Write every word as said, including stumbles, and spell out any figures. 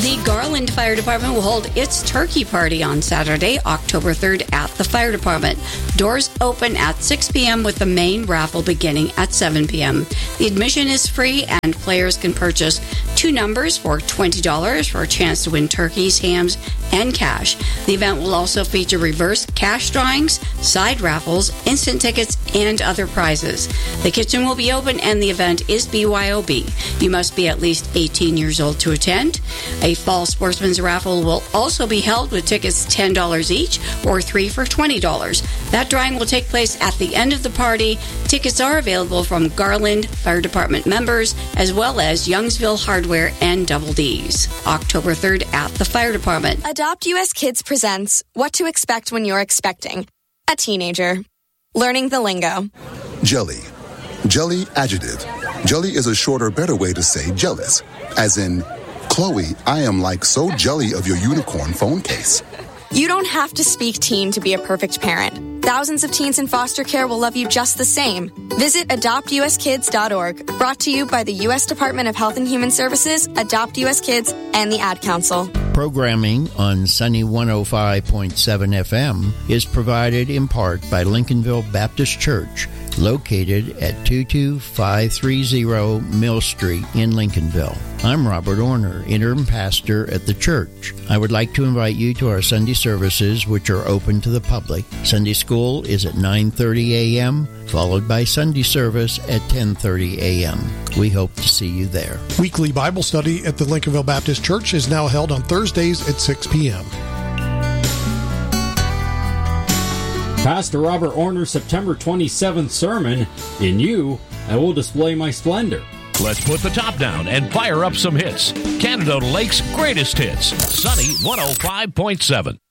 The Garland Fire Department will hold its turkey party on Saturday, October third at the Fire Department. Doors open at six p.m. with the main raffle beginning at seven p.m. The admission is free and players can purchase two numbers for twenty dollars for a chance to win turkeys, hams, and cash. The event will also feature reverse cash drawings, side raffles, instant tickets, and other prizes. The kitchen will be open and the event is B Y O B. You must be at least eighteen years old to attend. A fall sportsman's raffle will also be held with tickets ten dollars each or three for twenty dollars. That drawing will take place at the end of the party. Tickets are available from Garland Fire Department members as well as Youngsville Hardware and Double D's. October third at the Fire Department. Adopt U S Kids presents What to Expect When You're Expecting a Teenager. Learning the lingo. Jelly. Jelly adjective. Jelly is a shorter, better way to say jealous. As in, Chloe, I am like so jelly of your unicorn phone case. You don't have to speak teen to be a perfect parent. Thousands of teens in foster care will love you just the same. Visit adopt u s kids dot org. Brought to you by the U S Department of Health and Human Services, Adopt U S Kids, and the Ad Council. Programming on Sunny one oh five point seven F M is provided in part by Lincolnville Baptist Church, located at two two five three zero Mill Street in Lincolnville. I'm Robert Orner, interim pastor at the church. I would like to invite you to our Sunday services, which are open to the public. Sunday school is at nine thirty a.m., followed by Sunday service at ten thirty a.m. We hope to see you there. Weekly Bible study at the Lincolnville Baptist Church is now held on Thursdays at six p.m. Pastor Robert Orner's September twenty-seventh sermon, In You, I Will Display My Splendor. Let's put the top down and fire up some hits. Canada Lake's greatest hits. Sunny one oh five point seven.